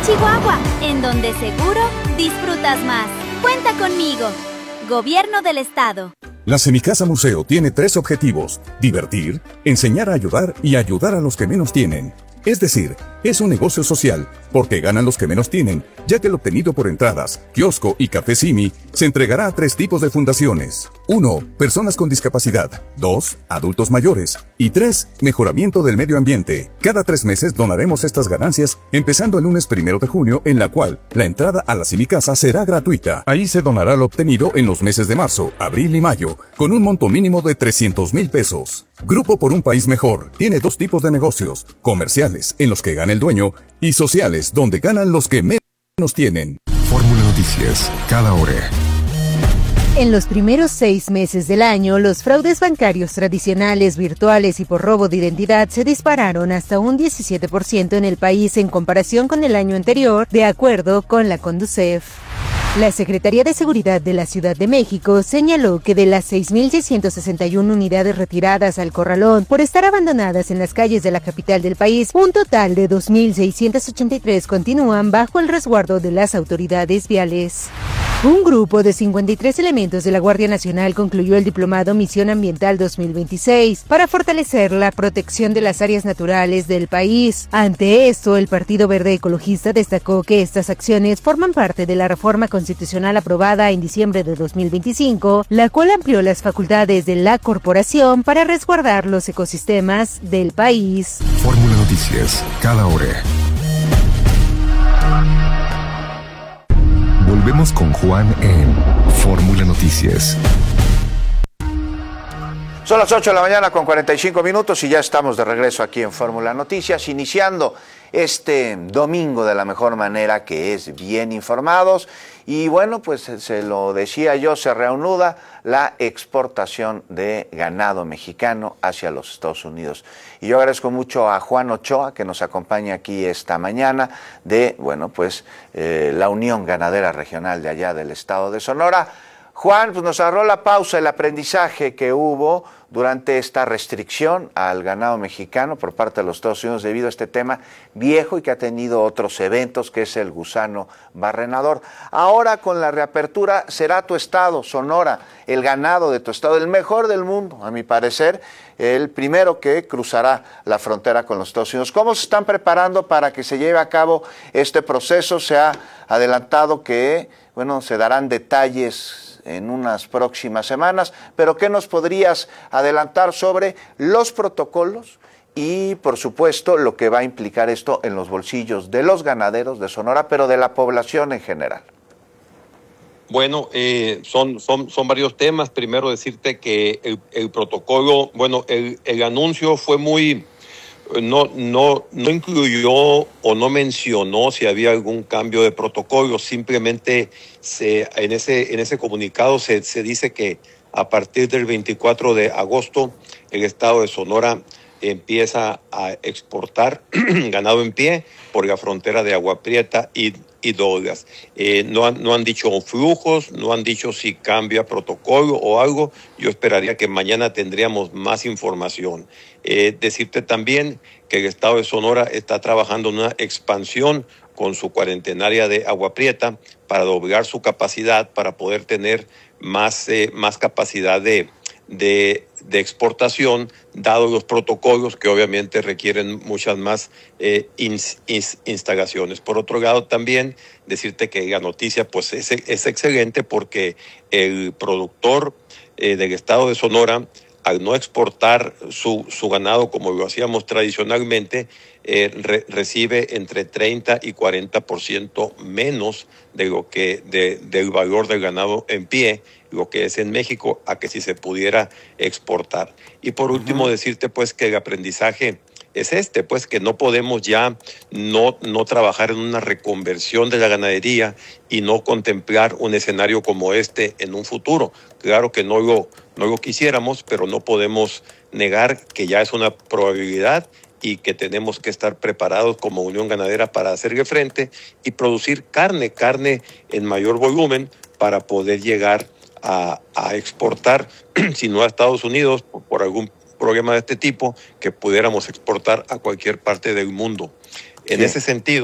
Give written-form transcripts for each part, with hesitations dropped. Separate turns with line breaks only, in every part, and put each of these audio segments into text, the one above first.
Chihuahua, en donde seguro disfrutas más. Cuenta conmigo. Gobierno del Estado.
La Semicasa Museo tiene 3 objetivos: divertir, enseñar a ayudar y ayudar a los que menos tienen. Es decir, es un negocio social, porque ganan los que menos tienen, ya que el obtenido por entradas, kiosco y café Simi se entregará a 3 tipos de fundaciones. 1. Personas con discapacidad. 2. Adultos mayores. Y 3. Mejoramiento del medio ambiente. Cada 3 meses donaremos estas ganancias, empezando el lunes 1 de junio, en la cual la entrada a la Semicasa será gratuita. Ahí se donará lo obtenido en los meses de marzo, abril y mayo, con un monto mínimo de 300,000 pesos. Grupo por un País Mejor tiene 2 tipos de negocios: comerciales, en los que gana el dueño, y sociales, donde ganan los que menos tienen.
Fórmula Noticias, cada hora.
En los primeros 6 meses del año, los fraudes bancarios tradicionales, virtuales y por robo de identidad se dispararon hasta un 17% en el país en comparación con el año anterior, de acuerdo con la Conducef. La Secretaría de Seguridad de la Ciudad de México señaló que de las 6,661 unidades retiradas al corralón por estar abandonadas en las calles de la capital del país, un total de 2,683 continúan bajo el resguardo de las autoridades viales. Un grupo de 53 elementos de la Guardia Nacional concluyó el diplomado Misión Ambiental 2026 para fortalecer la protección de las áreas naturales del país. Ante esto, el Partido Verde Ecologista destacó que estas acciones forman parte de la reforma constitucional aprobada en diciembre de 2025, la cual amplió las facultades de la corporación para resguardar los ecosistemas del país.
Fórmula Noticias, cada hora. Volvemos con Juan en Fórmula Noticias.
Son las 8 de la mañana con 45 minutos y ya estamos de regreso aquí en Fórmula Noticias, iniciando este domingo de la mejor manera, que es bien informados. Y bueno, pues se lo decía yo, se reanuda la exportación de ganado mexicano hacia los Estados Unidos. Y yo agradezco mucho a Juan Ochoa, que nos acompaña aquí esta mañana, de, bueno, pues la Unión Ganadera Regional de allá del estado de Sonora. Juan, pues nos agarró la pausa, el aprendizaje que hubo durante esta restricción al ganado mexicano por parte de los Estados Unidos debido a este tema viejo y que ha tenido otros eventos, que es el gusano barrenador. Ahora, con la reapertura, será tu estado, Sonora, el ganado de tu estado, el mejor del mundo, a mi parecer, el primero que cruzará la frontera con los Estados Unidos. ¿Cómo se están preparando para que se lleve a cabo este proceso? Se ha adelantado que, bueno, se darán detalles en unas próximas semanas, pero ¿qué nos podrías adelantar sobre los protocolos y, por supuesto, lo que va a implicar esto en los bolsillos de los ganaderos de Sonora, pero de la población en general?
Bueno, son varios temas. Primero decirte que el protocolo, bueno, el anuncio fue muy... No incluyó o no mencionó si había algún cambio de protocolo, simplemente en ese comunicado se dice que a partir del 24 de agosto el estado de Sonora empieza a exportar ganado en pie por la frontera de Agua Prieta y Dolgas. No han dicho flujos, no han dicho si cambia protocolo o algo. Yo esperaría que mañana tendríamos más información. Decirte también que el estado de Sonora está trabajando en una expansión con su cuarentenaria de Agua Prieta para doblar su capacidad, para poder tener más capacidad de exportación, dado los protocolos que obviamente requieren muchas más instalaciones. Por otro lado, también decirte que la noticia pues es excelente, porque el productor del estado de Sonora, al no exportar su ganado como lo hacíamos tradicionalmente, recibe entre 30 y 40% menos de lo que del valor del ganado en pie, lo que es en México, a que si se pudiera exportar. Y por último, decirte pues que el aprendizaje es pues que no podemos ya no trabajar en una reconversión de la ganadería y no contemplar un escenario como este en un futuro. Claro que no lo quisiéramos, pero no podemos negar que ya es una probabilidad y que tenemos que estar preparados como Unión Ganadera para hacerle frente y producir carne en mayor volumen para poder llegar a exportar, si no a Estados Unidos, por algún problema de este tipo, que pudiéramos exportar a cualquier parte del mundo. En ese sentido,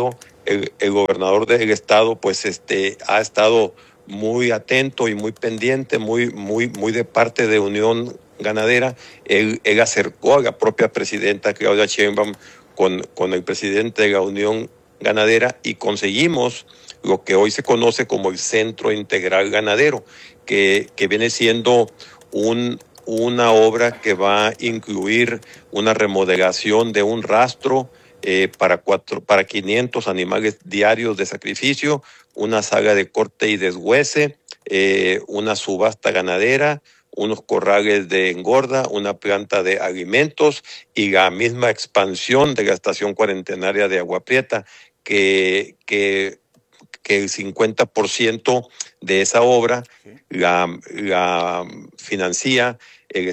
el gobernador del estado pues ha estado muy atento y muy pendiente, muy de parte de Unión Ganadera. Él acercó a la propia presidenta Claudia Sheinbaum con el presidente de la Unión Ganadera y conseguimos lo que hoy se conoce como el Centro Integral Ganadero, que viene siendo una obra que va a incluir una remodelación de un rastro para 500 animales diarios de sacrificio, una sala de corte y deshuese, una subasta ganadera, unos corrales de engorda, una planta de alimentos y la misma expansión de la estación cuarentenaria de Agua Prieta, que el 50% de esa obra la financia el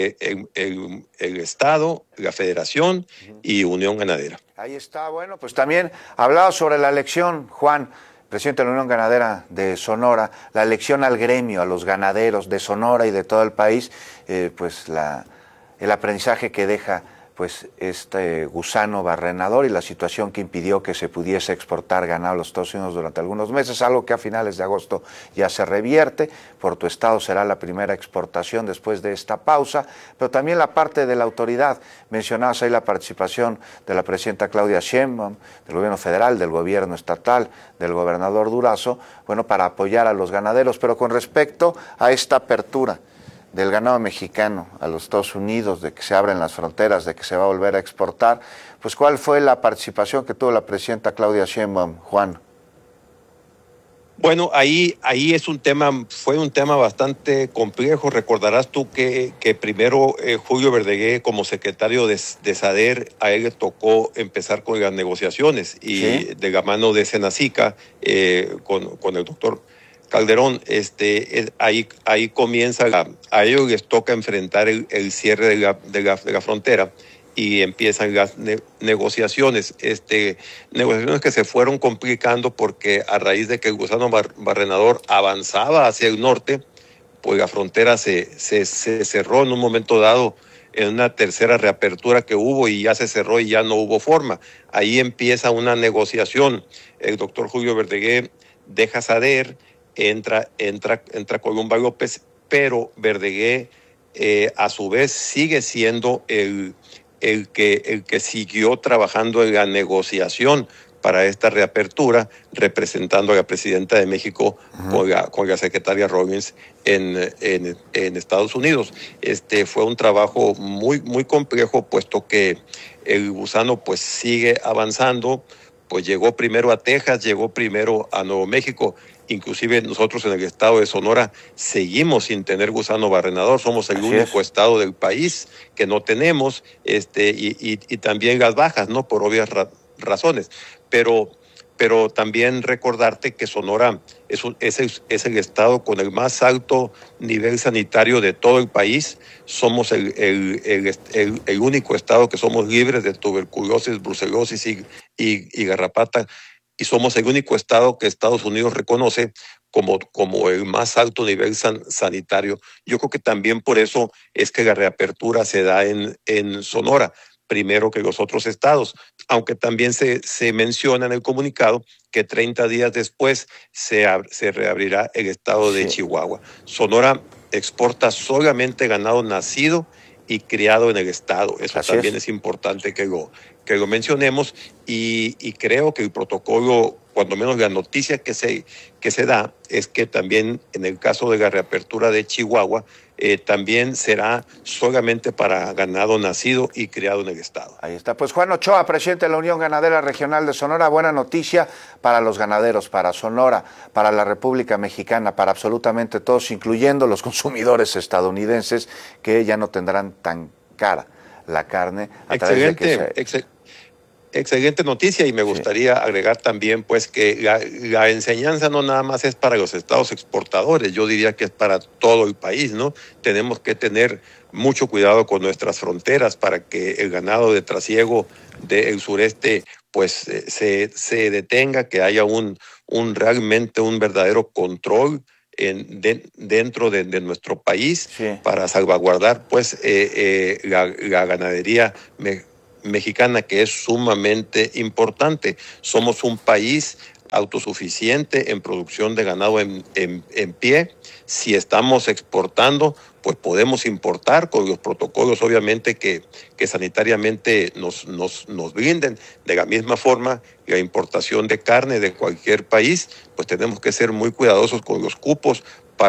Estado, la Federación y Unión Ganadera.
Ahí está, bueno, pues también hablaba sobre la elección, Juan, presidente de la Unión Ganadera de Sonora, la elección al gremio, a los ganaderos de Sonora y de todo el país, pues el aprendizaje que deja pues este gusano barrenador y la situación que impidió que se pudiese exportar ganado a los Estados Unidos durante algunos meses, algo que a finales de agosto ya se revierte. Por tu estado será la primera exportación después de esta pausa, pero también la parte de la autoridad. Mencionabas ahí la participación de la presidenta Claudia Sheinbaum, del gobierno federal, del gobierno estatal, del gobernador Durazo, bueno, para apoyar a los ganaderos, pero con respecto a esta apertura del ganado mexicano a los Estados Unidos, de que se abren las fronteras, de que se va a volver a exportar, pues ¿cuál fue la participación que tuvo la presidenta Claudia Sheinbaum, Juan?
Bueno, ahí fue un tema bastante complejo. Recordarás tú que primero Julio Verdegué, como secretario de SADER, a él le tocó empezar con las negociaciones y ¿sí? De la mano de Senacica, con el doctor Calderón, ahí comienza, a ellos les toca enfrentar el cierre de la frontera y empiezan las negociaciones, negociaciones que se fueron complicando porque a raíz de que el gusano barrenador avanzaba hacia el norte, pues la frontera se cerró en un momento dado, en una tercera reapertura que hubo y ya se cerró y ya no hubo forma. Ahí empieza una negociación. El doctor Julio Verdegué deja SADER, entra Columba López, pero Verdegué a su vez sigue siendo el que siguió trabajando en la negociación para esta reapertura, representando a la presidenta de México con la secretaria Robbins en Estados Unidos. Fue un trabajo muy complejo, puesto que el gusano pues sigue avanzando, pues llegó primero a Texas, llegó primero a Nuevo México. Inclusive nosotros en el estado de Sonora seguimos sin tener gusano barrenador, somos el único estado del país que no tenemos, y también las bajas, ¿no? Por obvias razones. Pero también recordarte que Sonora es el estado con el más alto nivel sanitario de todo el país. Somos el único estado que somos libres de tuberculosis, brucelosis y garrapata. Y somos el único estado que Estados Unidos reconoce como el más alto nivel sanitario. Yo creo que también por eso es que la reapertura se da en Sonora, primero que los otros estados, aunque también se menciona en el comunicado que 30 días después se reabrirá el estado de Chihuahua. Sonora exporta solamente ganado nacido y criado en el estado. Eso así también es importante que lo mencionemos, y creo que el protocolo, cuando menos la noticia que se da, es que también en el caso de la reapertura de Chihuahua, también será solamente para ganado nacido y criado en el estado.
Ahí está. Pues Juan Ochoa, presidente de la Unión Ganadera Regional de Sonora, buena noticia para los ganaderos, para Sonora, para la República Mexicana, para absolutamente todos, incluyendo los consumidores estadounidenses, que ya no tendrán tan cara la carne.
Excelente noticia, y me gustaría agregar también pues que la enseñanza no nada más es para los estados exportadores, yo diría que es para todo el país, ¿no? Tenemos que tener mucho cuidado con nuestras fronteras para que el ganado de trasiego del sureste pues se detenga, que haya realmente un verdadero control dentro de nuestro país, para salvaguardar pues la ganadería mexicana, que es sumamente importante. Somos un país autosuficiente en producción de ganado en pie. Si estamos exportando, pues podemos importar con los protocolos, obviamente, que sanitariamente nos brinden. De la misma forma, la importación de carne de cualquier país, pues tenemos que ser muy cuidadosos con los cupos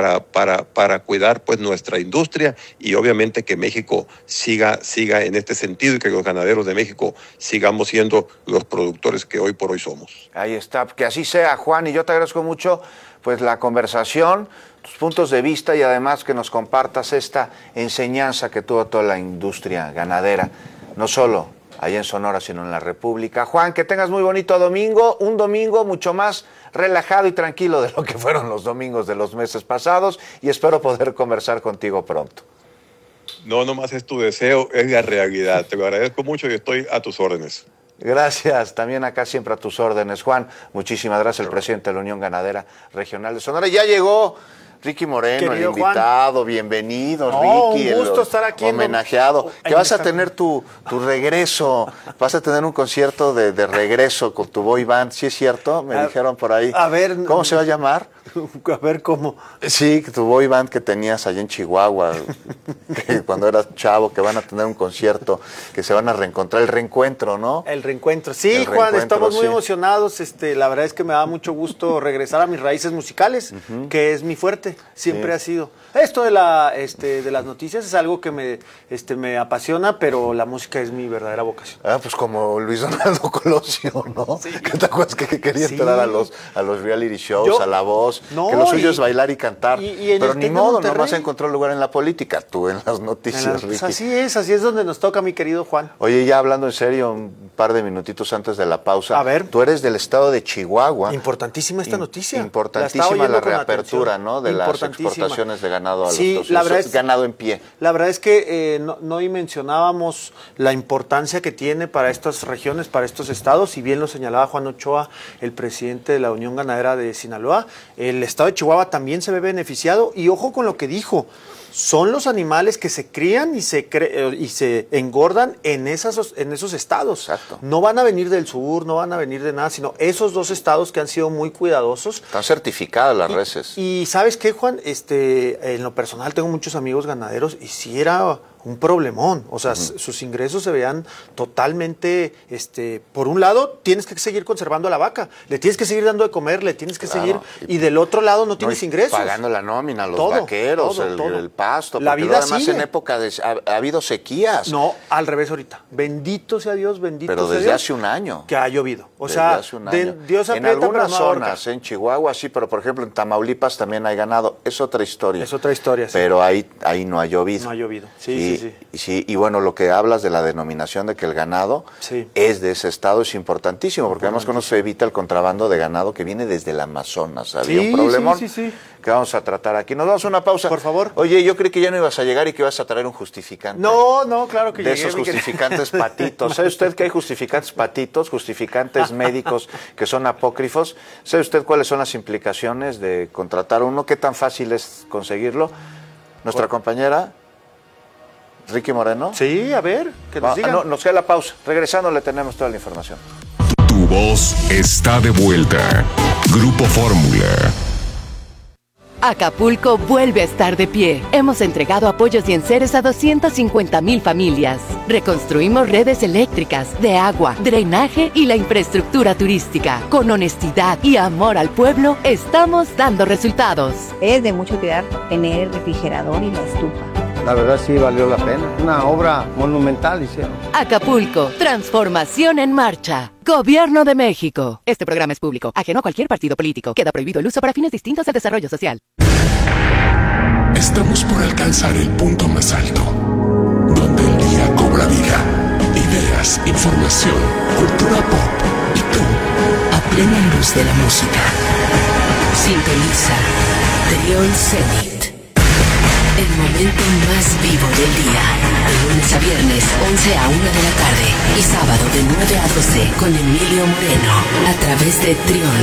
para cuidar pues nuestra industria, y obviamente que México siga en este sentido, y que los ganaderos de México sigamos siendo los productores que hoy por hoy somos.
Ahí está, que así sea, Juan, y yo te agradezco mucho pues la conversación, tus puntos de vista, y además que nos compartas esta enseñanza que tuvo toda la industria ganadera, no solo allá en Sonora, sino en la República. Juan, que tengas muy bonito domingo, un domingo mucho más relajado y tranquilo de lo que fueron los domingos de los meses pasados, y espero poder conversar contigo pronto.
No, nomás es tu deseo, es la realidad. Te lo agradezco mucho y estoy a tus órdenes.
Gracias, también acá siempre a tus órdenes, Juan. Muchísimas gracias, el presidente de la Unión Ganadera Regional de Sonora. Ya llegó Ricky Moreno, querido el invitado. Juan. Bienvenido, Ricky.
Un gusto estar aquí.
Homenajeado. Que vas a tener tu regreso. Vas a tener un concierto de regreso con tu boy band. ¿Sí es cierto? Me dijeron por ahí.
A ver.
¿Cómo se va a llamar?
A ver, ¿cómo?
Sí, tu boy band que tenías allá en Chihuahua, que cuando eras chavo, que van a tener un concierto, que se van a reencontrar, el reencuentro, ¿no?
El reencuentro, sí, Juan, estamos muy emocionados. La verdad es que me da mucho gusto regresar a mis raíces musicales, que es mi fuerte, siempre ha sido. Esto de las noticias es algo que me apasiona, pero la música es mi verdadera vocación.
Pues como Luis Donaldo Colosio, ¿no? Sí. ¿Qué te acuerdas que quería entrar a los reality shows, a La Voz? No, que lo suyo es bailar y cantar. Pero ni modo, nomás encontró lugar en la política, tú en las noticias, Ricky.
Pues así es donde nos toca, mi querido Juan.
Oye, ya hablando en serio, un par de minutitos antes de la pausa.
A ver.
Tú eres del estado de Chihuahua.
Importantísima esta noticia.
Importantísima la reapertura, ¿no? De las exportaciones de ganado a los ganado en pie.
La verdad es que no mencionábamos la importancia que tiene para estas regiones, para estos estados, y bien lo señalaba Juan Ochoa, el presidente de la Unión Ganadera de Sinaloa. El estado de Chihuahua también se ve beneficiado, y ojo con lo que dijo. Son los animales que se crían y se engordan en esos estados. Exacto. No van a venir del sur, no van a venir de nada, sino esos dos estados que han sido muy cuidadosos.
Están certificadas las reses.
Y ¿sabes qué, Juan? En lo personal tengo muchos amigos ganaderos, y sí era un problemón. O sea, sus ingresos se veían totalmente, por un lado, tienes que seguir conservando a la vaca, le tienes que seguir dando de comer, le tienes que seguir, y del otro lado no tienes ingresos.
Pagando la nómina, los vaqueros, el pasto,
la vida
además
sigue.
En época ha habido sequías.
No, al revés ahorita. Bendito sea Dios, bendito sea Dios.
Pero desde hace un año.
Que ha llovido. O sea,
Dios aprieta, en algunas zonas, en Chihuahua sí, pero por ejemplo en Tamaulipas también hay ganado. Es otra historia.
Es otra historia, sí.
Pero ahí no ha llovido.
No ha llovido, sí.
Y bueno, lo que hablas de la denominación de que el ganado es de ese estado es importantísimo, porque además con eso se evita el contrabando de ganado que viene desde el Amazonas. Había un problemón que vamos a tratar aquí. Nos vamos a una pausa.
Por favor.
Oye, yo creí que ya no ibas a llegar y que ibas a traer un justificante.
No, claro que
de
llegué.
De esos justificantes patitos. ¿Sabe usted que hay justificantes patitos, justificantes médicos que son apócrifos? ¿Sabe usted cuáles son las implicaciones de contratar uno? ¿Qué tan fácil es conseguirlo? Nuestra compañera Ricky Moreno.
Sí, a ver, que nos digan.
No, nos queda la pausa. Regresando le tenemos toda la información.
Tu voz está de vuelta. Grupo Fórmula.
Acapulco vuelve a estar de pie. Hemos entregado apoyos y enseres a 250,000 familias. Reconstruimos redes eléctricas, de agua, drenaje y la infraestructura turística. Con honestidad y amor al pueblo, estamos dando resultados.
Es de mucho cuidar tener el refrigerador y la estufa.
La verdad sí valió la pena. Una obra monumental hicieron.
Acapulco, transformación en marcha. Gobierno de México. Este programa es público, ajeno a cualquier partido político. Queda prohibido el uso para fines distintos al desarrollo social.
Estamos por alcanzar el punto más alto, donde el día cobra vida. Ideas, información, cultura pop y tú, a plena luz de la música.
Sintoniza Trión Zenit. El momento más vivo del día. De lunes a viernes, 11 a 1 de la tarde. Y sábado de 9 a 12 con Emilio Moreno. A través de Trión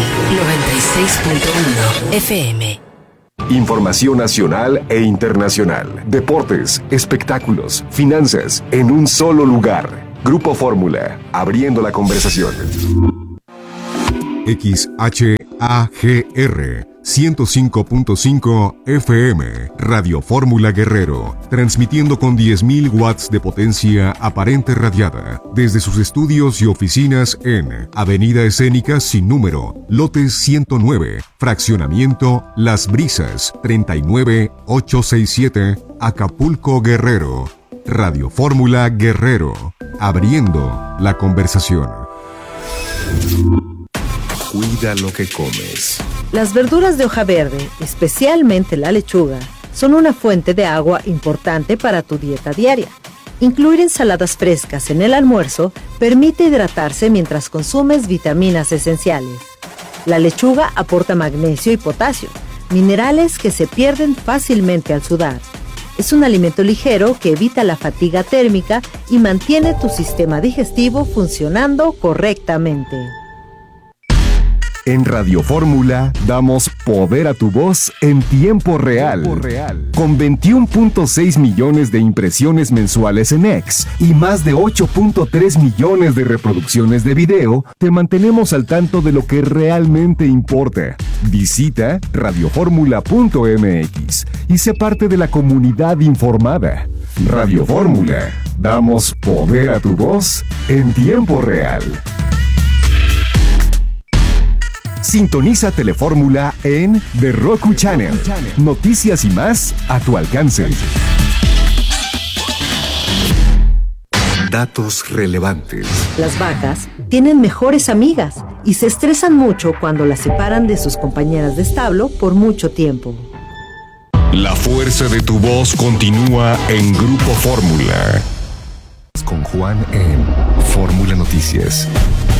96.1 FM.
Información nacional e internacional. Deportes, espectáculos, finanzas, en un solo lugar. Grupo Fórmula, abriendo la conversación.
XHAGR 105.5 FM, Radio Fórmula Guerrero, transmitiendo con 10.000 watts de potencia aparente radiada, desde sus estudios y oficinas en Avenida Escénica sin número, lote 109, fraccionamiento Las Brisas, 39867, Acapulco, Guerrero. Radio Fórmula Guerrero, abriendo la conversación.
Cuida lo que comes.
Las verduras de hoja verde, especialmente la lechuga, son una fuente de agua importante para tu dieta diaria. Incluir ensaladas frescas en el almuerzo permite hidratarse mientras consumes vitaminas esenciales. La lechuga aporta magnesio y potasio, minerales que se pierden fácilmente al sudar. Es un alimento ligero que evita la fatiga térmica y mantiene tu sistema digestivo funcionando correctamente.
En Radio Fórmula damos poder a tu voz en tiempo real. Con 21.6 millones de impresiones mensuales en X y más de 8.3 millones de reproducciones de video, te mantenemos al tanto de lo que realmente importa. Visita radioformula.mx y sé parte de la comunidad informada. Radio Fórmula, damos poder a tu voz en tiempo real. Sintoniza Telefórmula en The Roku Channel. Noticias y más a tu alcance. Datos relevantes.
Las vacas tienen mejores amigas y se estresan mucho cuando las separan de sus compañeras de establo por mucho tiempo.
La fuerza de tu voz continúa en Grupo Fórmula. Con Juan en Fórmula Noticias.